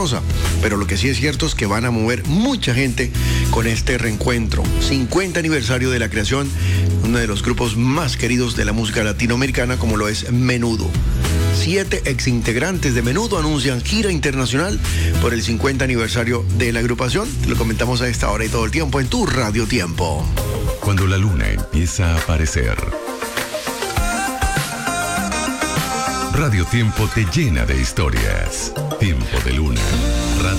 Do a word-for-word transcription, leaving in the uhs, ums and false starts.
Rosa. Pero lo que sí es cierto es que van a mover mucha gente con este reencuentro. cincuenta aniversario de la creación, uno de los grupos más queridos de la música latinoamericana, como lo es Menudo. Siete exintegrantes de Menudo anuncian gira internacional por el cincuenta aniversario de la agrupación. Lo comentamos a esta hora y todo el tiempo en tu Radio Tiempo. Cuando la luna empieza a aparecer, Radio Tiempo te llena de historias. Tiempo de Luna.